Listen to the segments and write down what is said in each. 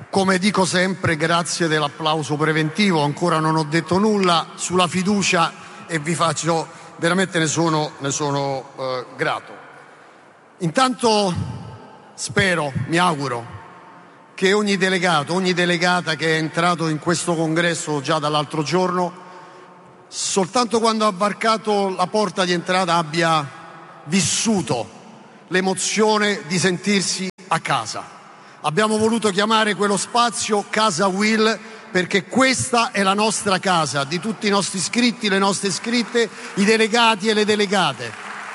Come dico sempre, grazie dell'applauso preventivo. Ancora non ho detto nulla sulla fiducia e vi faccio, veramente ne sono grato. Intanto spero, mi auguro, che ogni delegato, ogni delegata che è entrato in questo congresso già dall'altro giorno, soltanto quando ha varcato la porta di entrata abbia vissuto l'emozione di sentirsi a casa. Abbiamo voluto chiamare quello spazio Casa Will perché questa è la nostra casa, di tutti i nostri iscritti, le nostre iscritte, i delegati e le delegate.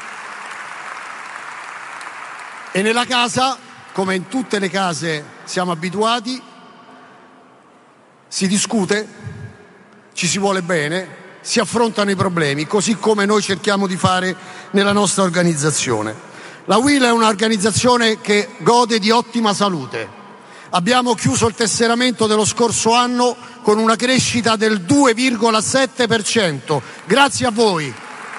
E nella casa, come in tutte le case siamo abituati, si discute, ci si vuole bene, si affrontano i problemi, così come noi cerchiamo di fare nella nostra organizzazione. La Will è un'organizzazione che gode di ottima salute. Abbiamo chiuso il tesseramento dello scorso anno con una crescita del 2,7%. Grazie a voi.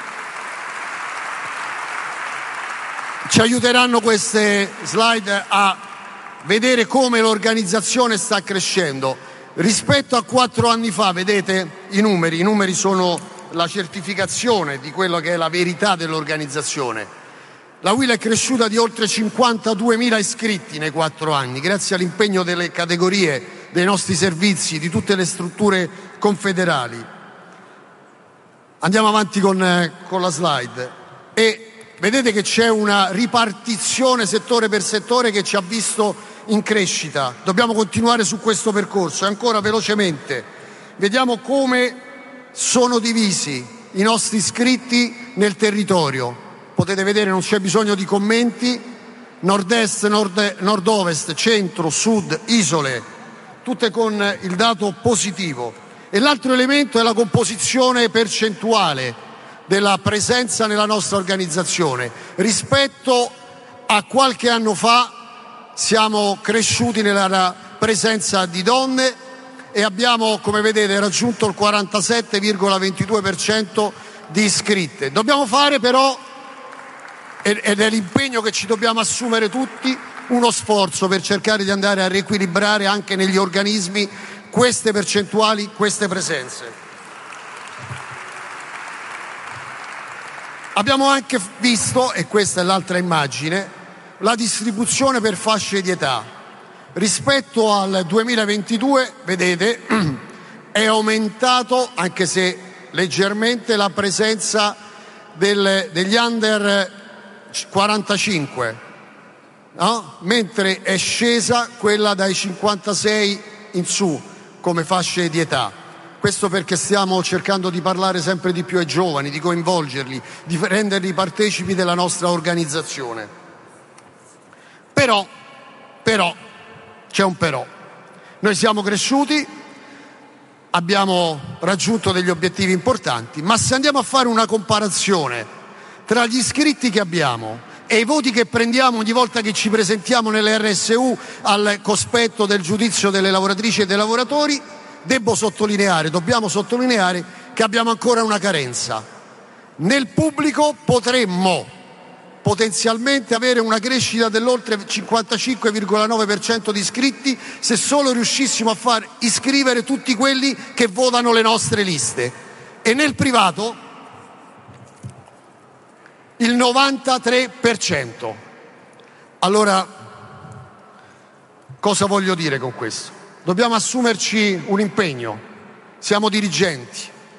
Ci aiuteranno queste slide a vedere come l'organizzazione sta crescendo. Rispetto a 4 anni fa, vedete i numeri sono la certificazione di quello che è la verità dell'organizzazione. La Will è cresciuta di oltre 52.000 iscritti nei 4 anni, grazie all'impegno delle categorie, dei nostri servizi, di tutte le strutture confederali. Andiamo avanti con la slide. E vedete che c'è una ripartizione settore per settore che ci ha visto in crescita. Dobbiamo continuare su questo percorso. E ancora velocemente, vediamo come sono divisi i nostri iscritti nel territorio. Potete vedere, non c'è bisogno di commenti: nord-est, nord-ovest, centro, sud, isole, tutte con il dato positivo. E l'altro elemento è la composizione percentuale della presenza nella nostra organizzazione. Rispetto a qualche anno fa siamo cresciuti nella presenza di donne e abbiamo, come vedete, raggiunto il 47,22% di iscritte. Dobbiamo fare però, ed è l'impegno che ci dobbiamo assumere tutti, uno sforzo per cercare di andare a riequilibrare anche negli organismi queste percentuali, queste presenze. Abbiamo anche visto, e questa è l'altra immagine, la distribuzione per fasce di età. Rispetto al 2022, vedete, è aumentato, anche se leggermente, la presenza degli under 45, no? Mentre è scesa quella dai 56 in su come fasce di età. Questo perché stiamo cercando di parlare sempre di più ai giovani, di coinvolgerli, di renderli partecipi della nostra organizzazione. Però, c'è un però. Noi siamo cresciuti, abbiamo raggiunto degli obiettivi importanti, ma se andiamo a fare una comparazione tra gli iscritti che abbiamo e i voti che prendiamo ogni volta che ci presentiamo nelle RSU al cospetto del giudizio delle lavoratrici e dei lavoratori, dobbiamo sottolineare che abbiamo ancora una carenza. Nel pubblico potremmo potenzialmente avere una crescita dell'oltre 55,9% di iscritti se solo riuscissimo a far iscrivere tutti quelli che votano le nostre liste. E nel privato il 93%. Allora, cosa voglio dire con questo? Dobbiamo assumerci un impegno, siamo dirigenti.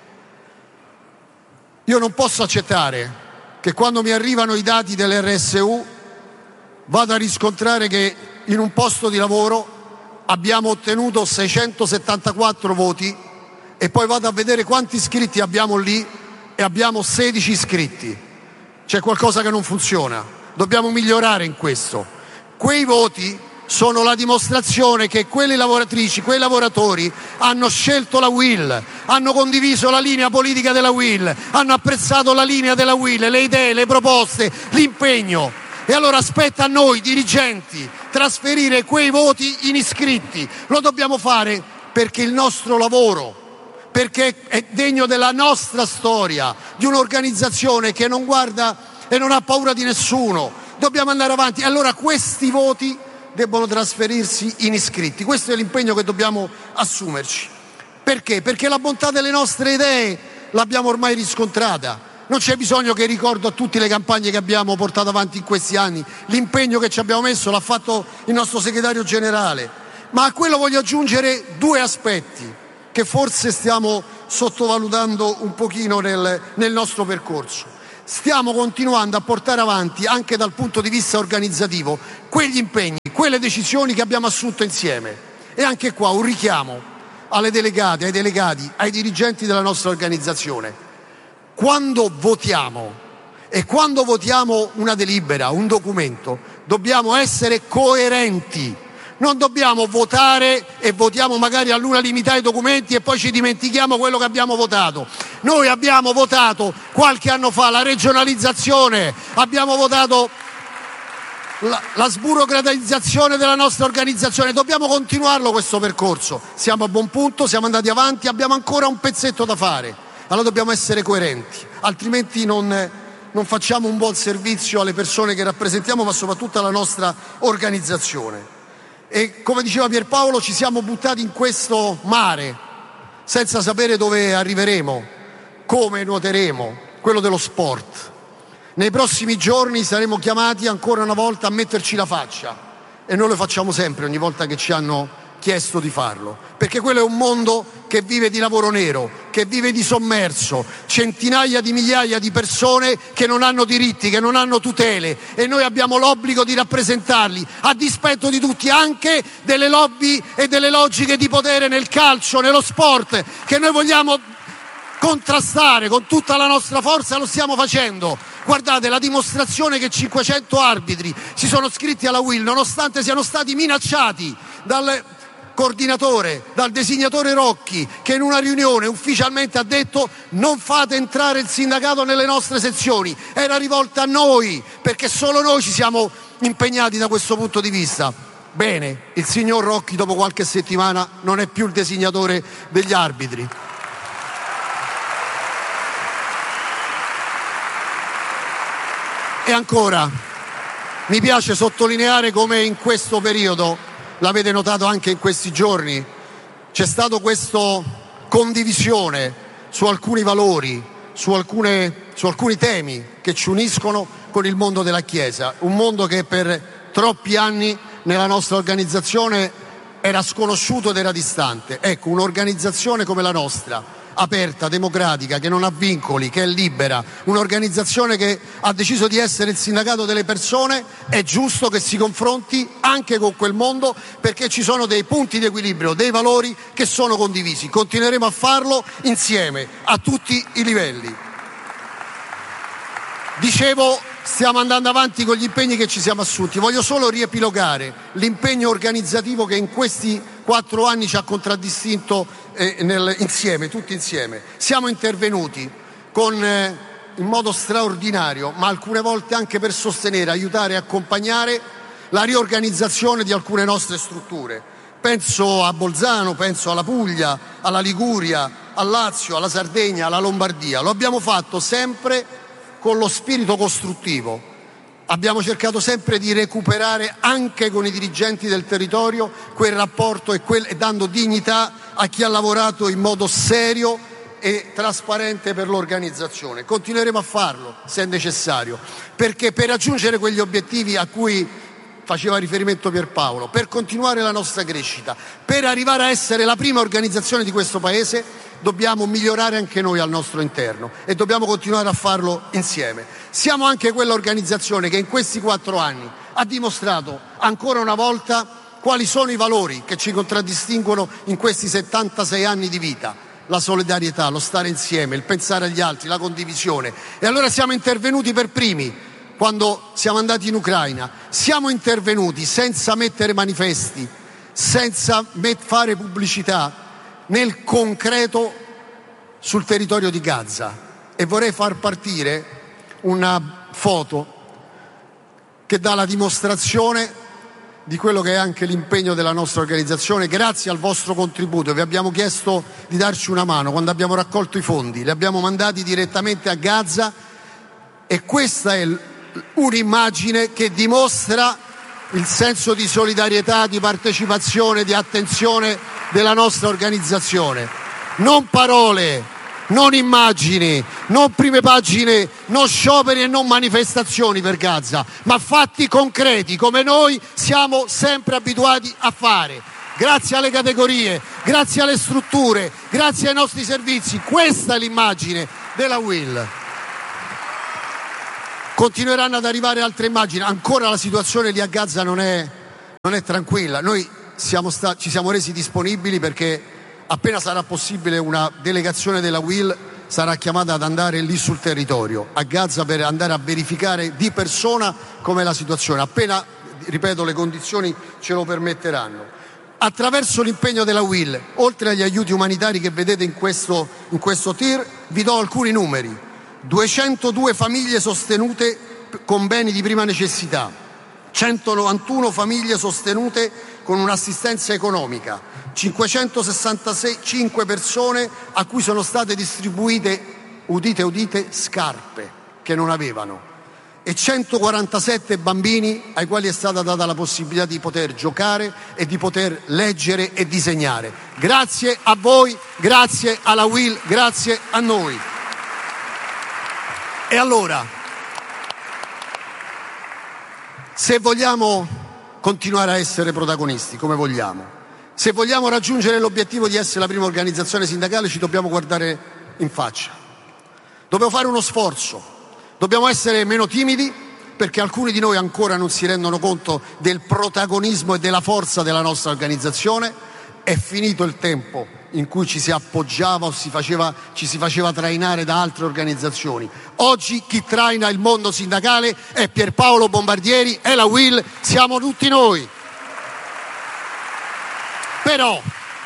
Io non posso accettare che quando mi arrivano i dati dell'RSU vado a riscontrare che in un posto di lavoro abbiamo ottenuto 674 voti e poi vado a vedere quanti iscritti abbiamo lì e abbiamo 16 iscritti. C'è qualcosa che non funziona, dobbiamo migliorare in questo. Quei voti sono la dimostrazione che quelle lavoratrici, quei lavoratori hanno scelto la Will, hanno condiviso la linea politica della Will, hanno apprezzato la linea della Will, le idee, le proposte, l'impegno. E allora aspetta a noi dirigenti trasferire quei voti in iscritti. Lo dobbiamo fare perché il nostro lavoro, perché è degno della nostra storia, di un'organizzazione che non guarda e non ha paura di nessuno. Dobbiamo andare avanti. Allora questi voti debbono trasferirsi in iscritti. Questo è l'impegno che dobbiamo assumerci. Perché? Perché la bontà delle nostre idee l'abbiamo ormai riscontrata. Non c'è bisogno che ricordo a tutti le campagne che abbiamo portato avanti in questi anni, l'impegno che ci abbiamo messo l'ha fatto il nostro segretario generale, ma a quello voglio aggiungere due aspetti che forse stiamo sottovalutando un pochino nel nostro percorso. Stiamo continuando a portare avanti, anche dal punto di vista organizzativo, quegli impegni, quelle decisioni che abbiamo assunto insieme. E anche qua un richiamo alle delegate, ai delegati, ai dirigenti della nostra organizzazione. Quando votiamo e quando votiamo una delibera, un documento, dobbiamo essere coerenti. Non dobbiamo votare e votiamo magari all'unanimità i documenti e poi ci dimentichiamo quello che abbiamo votato. Noi abbiamo votato qualche anno fa la regionalizzazione, abbiamo votato la sburocratizzazione della nostra organizzazione. Dobbiamo continuarlo questo percorso. Siamo a buon punto, siamo andati avanti, abbiamo ancora un pezzetto da fare. Allora dobbiamo essere coerenti, altrimenti non facciamo un buon servizio alle persone che rappresentiamo, ma soprattutto alla nostra organizzazione. E come diceva Pierpaolo, ci siamo buttati in questo mare senza sapere dove arriveremo, come nuoteremo, quello dello sport. Nei prossimi giorni saremo chiamati ancora una volta a metterci la faccia, e noi lo facciamo sempre ogni volta che ci hanno chiesto di farlo, perché quello è un mondo che vive di lavoro nero, che vive di sommerso, centinaia di migliaia di persone che non hanno diritti, che non hanno tutele, e noi abbiamo l'obbligo di rappresentarli a dispetto di tutti, anche delle lobby e delle logiche di potere nel calcio, nello sport, che noi vogliamo contrastare con tutta la nostra forza. Lo stiamo facendo. Guardate la dimostrazione che 500 arbitri si sono iscritti alla UIL nonostante siano stati minacciati dal coordinatore, dal designatore Rocchi, che in una riunione ufficialmente ha detto: non fate entrare il sindacato nelle nostre sezioni. Era rivolta a noi, perché solo noi ci siamo impegnati da questo punto di vista. Bene, il signor Rocchi dopo qualche settimana non è più il designatore degli arbitri. E ancora, mi piace sottolineare come in questo periodo, l'avete notato anche in questi giorni, c'è stata questa condivisione su alcuni valori, su alcuni temi che ci uniscono con il mondo della Chiesa, un mondo che per troppi anni nella nostra organizzazione era sconosciuto ed era distante. Ecco, un'organizzazione come la nostra, aperta, democratica, che non ha vincoli, che è libera, un'organizzazione che ha deciso di essere il sindacato delle persone, è giusto che si confronti anche con quel mondo, perché ci sono dei punti di equilibrio, dei valori che sono condivisi. Continueremo a farlo insieme, a tutti i livelli. Dicevo, stiamo andando avanti con gli impegni che ci siamo assunti. Voglio solo riepilogare l'impegno organizzativo che in questi 4 anni ci ha contraddistinto insieme, tutti insieme. Siamo intervenuti in modo straordinario, ma alcune volte anche per sostenere, aiutare e accompagnare la riorganizzazione di alcune nostre strutture. Penso a Bolzano, penso alla Puglia, alla Liguria, al Lazio, alla Sardegna, alla Lombardia. Lo abbiamo fatto sempre con lo spirito costruttivo. Abbiamo cercato sempre di recuperare anche con i dirigenti del territorio quel rapporto e dando dignità a chi ha lavorato in modo serio e trasparente per l'organizzazione. Continueremo a farlo se è necessario, perché per raggiungere quegli obiettivi a cui faceva riferimento Pierpaolo, per continuare la nostra crescita, per arrivare a essere la prima organizzazione di questo Paese, dobbiamo migliorare anche noi al nostro interno e dobbiamo continuare a farlo insieme. Siamo anche quell'organizzazione che in questi 4 anni ha dimostrato ancora una volta quali sono i valori che ci contraddistinguono in questi 76 anni di vita: la solidarietà, lo stare insieme, il pensare agli altri, la condivisione. E allora siamo intervenuti per primi quando siamo andati in Ucraina, siamo intervenuti senza mettere manifesti, senza fare pubblicità, nel concreto sul territorio di Gaza. E vorrei far partire una foto che dà la dimostrazione di quello che è anche l'impegno della nostra organizzazione. Grazie al vostro contributo vi abbiamo chiesto di darci una mano quando abbiamo raccolto i fondi, li abbiamo mandati direttamente a Gaza, e questa è un'immagine che dimostra il senso di solidarietà, di partecipazione, di attenzione della nostra organizzazione. Non parole, non immagini, non prime pagine, non scioperi e non manifestazioni per Gaza, ma fatti concreti, come noi siamo sempre abituati a fare. Grazie alle categorie, grazie alle strutture, grazie ai nostri servizi. Questa è l'immagine della UIL. Continueranno ad arrivare altre immagini. Ancora la situazione lì a Gaza non è tranquilla. Noi ci siamo resi disponibili perché appena sarà possibile una delegazione della UIL sarà chiamata ad andare lì sul territorio a Gaza per andare a verificare di persona com'è la situazione. Appena, ripeto, le condizioni ce lo permetteranno. Attraverso l'impegno della UIL, oltre agli aiuti umanitari che vedete in questo tir, vi do alcuni numeri. 202 famiglie sostenute con beni di prima necessità, 191 famiglie sostenute con un'assistenza economica, 565 persone a cui sono state distribuite, udite udite, scarpe che non avevano, e 147 bambini ai quali è stata data la possibilità di poter giocare e di poter leggere e disegnare. Grazie a voi, grazie alla UIL, grazie a noi. E allora, se vogliamo continuare a essere protagonisti, come vogliamo, se vogliamo raggiungere l'obiettivo di essere la prima organizzazione sindacale, ci dobbiamo guardare in faccia. Dobbiamo fare uno sforzo, dobbiamo essere meno timidi, perché alcuni di noi ancora non si rendono conto del protagonismo e della forza della nostra organizzazione. È finito il tempo in cui ci si appoggiava o ci si faceva trainare da altre organizzazioni. Oggi chi traina il mondo sindacale è Pierpaolo Bombardieri, è la UIL, siamo tutti noi. Però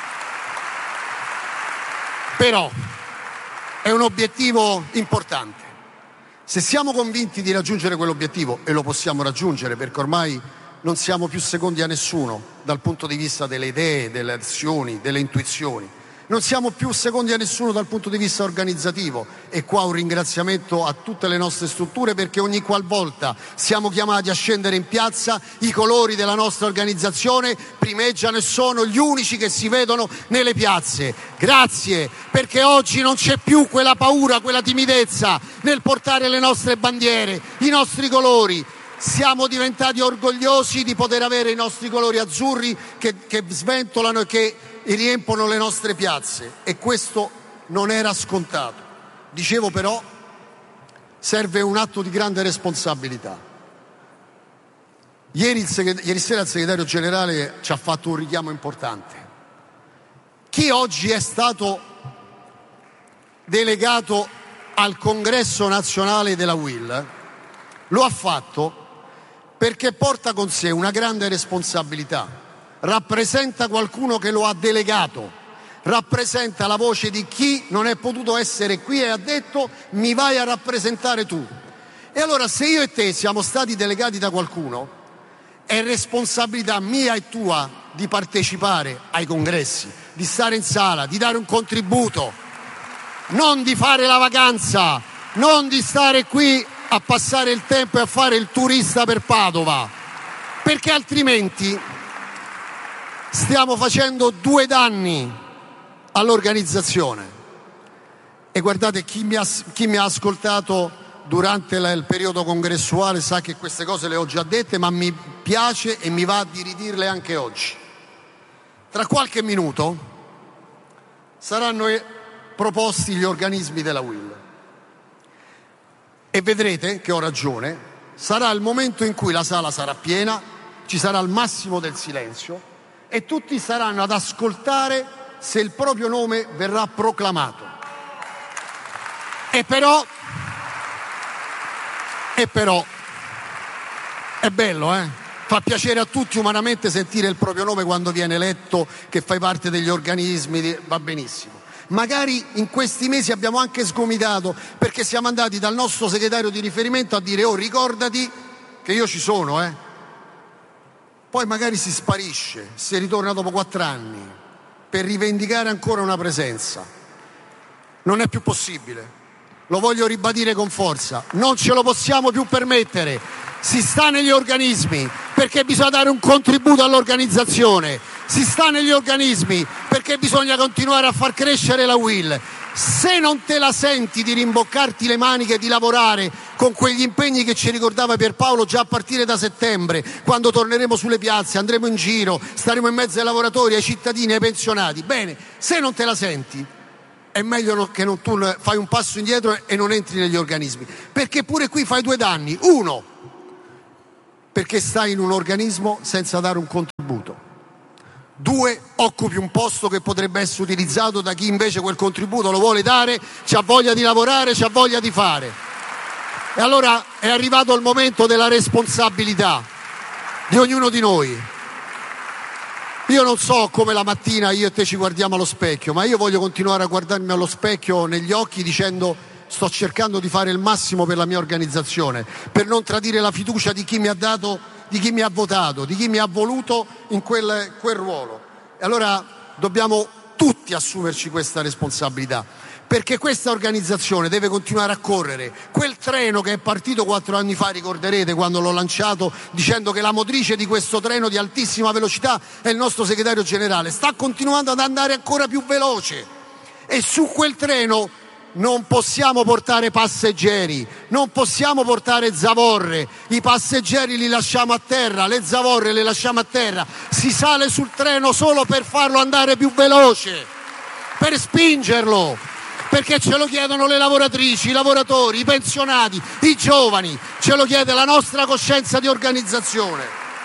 è un obiettivo importante. Se siamo convinti di raggiungere quell'obiettivo, e lo possiamo raggiungere perché ormai non siamo più secondi a nessuno dal punto di vista delle idee, delle azioni, delle intuizioni, non siamo più secondi a nessuno dal punto di vista organizzativo, e qua un ringraziamento a tutte le nostre strutture, perché ogni qualvolta siamo chiamati a scendere in piazza i colori della nostra organizzazione primeggiano e sono gli unici che si vedono nelle piazze. Grazie, perché oggi non c'è più quella paura, quella timidezza nel portare le nostre bandiere, i nostri colori. Siamo diventati orgogliosi di poter avere i nostri colori azzurri che sventolano e che riempono le nostre piazze, e questo non era scontato. Dicevo, però, serve un atto di grande responsabilità. Ieri sera il segretario generale ci ha fatto un richiamo importante. Chi oggi è stato delegato al congresso nazionale della UIL lo ha fatto perché porta con sé una grande responsabilità, rappresenta qualcuno che lo ha delegato, rappresenta la voce di chi non è potuto essere qui e ha detto: mi vai a rappresentare tu. E allora, se io e te siamo stati delegati da qualcuno, è responsabilità mia e tua di partecipare ai congressi, di stare in sala, di dare un contributo, non di fare la vacanza, non di stare qui a passare il tempo e a fare il turista per Padova, perché altrimenti stiamo facendo 2 danni all'organizzazione. E guardate, chi mi ha ascoltato durante il periodo congressuale sa che queste cose le ho già dette, ma mi piace e mi va di ridirle anche oggi. Tra qualche minuto saranno proposti gli organismi della UIL e vedrete che ho ragione. Sarà il momento in cui la sala sarà piena, ci sarà il massimo del silenzio e tutti saranno ad ascoltare se il proprio nome verrà proclamato. E però è bello, fa piacere a tutti umanamente sentire il proprio nome quando viene letto, che fai parte degli organismi, va benissimo. Magari in questi mesi abbiamo anche sgomitato, perché siamo andati dal nostro segretario di riferimento a dire: oh, ricordati che io ci sono, Poi magari si sparisce, si ritorna dopo 4 anni per rivendicare ancora una presenza. Non è più possibile, lo voglio ribadire con forza, non ce lo possiamo più permettere. Si sta negli organismi perché bisogna dare un contributo all'organizzazione, si sta negli organismi perché bisogna continuare a far crescere la UIL. Se non te la senti di rimboccarti le maniche e di lavorare con quegli impegni che ci ricordava Pierpaolo già a partire da settembre, quando torneremo sulle piazze, andremo in giro, staremo in mezzo ai lavoratori, ai cittadini, ai pensionati, bene, se non te la senti è meglio che non tu fai un passo indietro e non entri negli organismi, perché pure qui fai due danni. Uno, perché stai in un organismo senza dare un contributo. Due, occupi un posto che potrebbe essere utilizzato da chi invece quel contributo lo vuole dare, c'ha voglia di lavorare, c'ha voglia di fare. E allora è arrivato il momento della responsabilità di ognuno di noi. Io non so come la mattina io e te ci guardiamo allo specchio, ma io voglio continuare a guardarmi allo specchio negli occhi dicendo: sto cercando di fare il massimo per la mia organizzazione, per non tradire la fiducia di chi mi ha dato, di chi mi ha votato, di chi mi ha voluto in quel ruolo. E allora dobbiamo tutti assumerci questa responsabilità, perché questa organizzazione deve continuare a correre. Quel treno che è partito 4 anni fa, ricorderete quando l'ho lanciato dicendo che la motrice di questo treno di altissima velocità è il nostro segretario generale, sta continuando ad andare ancora più veloce, e su quel treno non possiamo portare passeggeri, non possiamo portare zavorre. I passeggeri li lasciamo a terra, le zavorre le lasciamo a terra. Si sale sul treno solo per farlo andare più veloce, per spingerlo, perché ce lo chiedono le lavoratrici, i lavoratori, i pensionati, i giovani, ce lo chiede la nostra coscienza di organizzazione.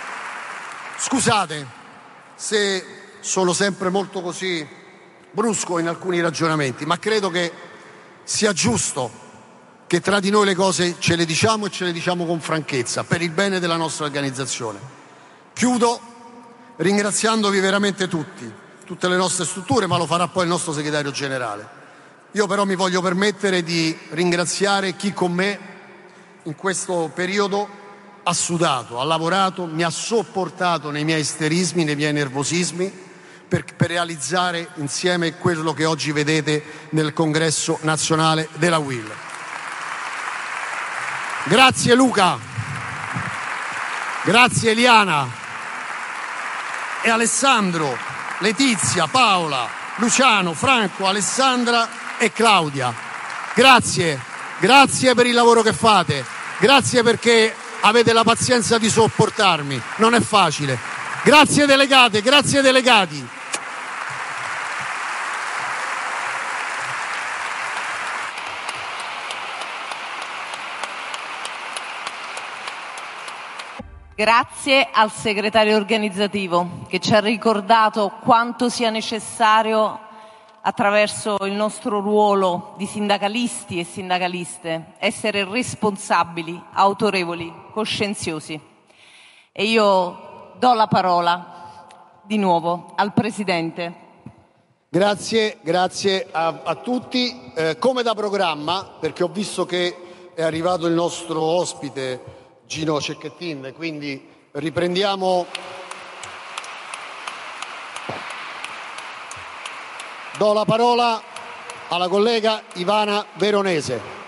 Scusate se sono sempre molto così brusco in alcuni ragionamenti, ma credo che sia giusto che tra di noi le cose ce le diciamo, e ce le diciamo con franchezza, per il bene della nostra organizzazione. Chiudo ringraziandovi veramente tutti, tutte le nostre strutture, ma lo farà poi il nostro segretario generale. Io però mi voglio permettere di ringraziare chi con me in questo periodo ha sudato, ha lavorato, mi ha sopportato nei miei isterismi, nei miei nervosismi, per realizzare insieme quello che oggi vedete nel congresso nazionale della UIL. Grazie Luca, grazie Eliana e Alessandro, Letizia, Paola, Luciano, Franco, Alessandra e Claudia. Grazie per il lavoro che fate, grazie perché avete la pazienza di sopportarmi, non è facile. Grazie delegate, grazie delegati. Grazie al segretario organizzativo che ci ha ricordato quanto sia necessario, attraverso il nostro ruolo di sindacalisti e sindacaliste, essere responsabili, autorevoli, coscienziosi. E io do la parola di nuovo al Presidente. Grazie a tutti. Come da programma, perché ho visto che è arrivato il nostro ospite Gino Cecchettin, quindi riprendiamo. Do la parola alla collega Ivana Veronese.